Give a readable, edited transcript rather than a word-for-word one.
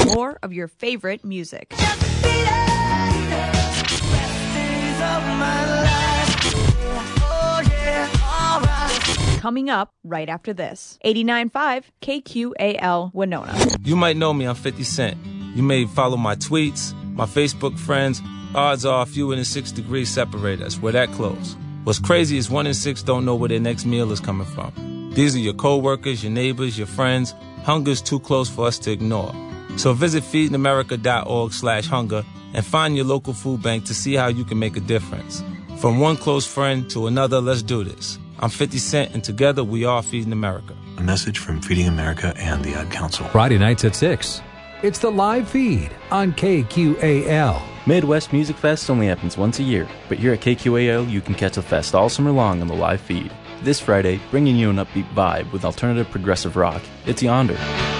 more of your favorite music. Coming up right after this. 89.5 KQAL Winona. You might know me, I'm 50 Cent. You may follow my tweets, my Facebook friends. Odds are fewer than 6 degrees separate us. We're that close. What's crazy is 1 in 6 don't know where their next meal is coming from. These are your co-workers, your neighbors, your friends. Hunger's too close for us to ignore. So visit feedingamerica.org/hunger and find your local food bank to see how you can make a difference. From one close friend to another, let's do this. I'm 50 Cent, and together we are Feeding America. A message from Feeding America and the Ad Council. Friday nights at 6. It's the live feed on KQAL. Midwest Music Fest only happens once a year, but here at KQAL you can catch the fest all summer long on the live feed. This Friday, bringing you an upbeat vibe with alternative progressive rock, it's Yonder.